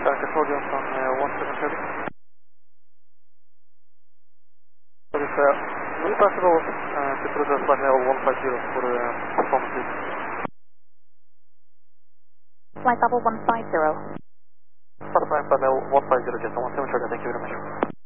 control units on 1730. So it's will it possible to cruise at flight level 150 for performance use? Flight level 150. Flight level 150, just 1730, thank you very much.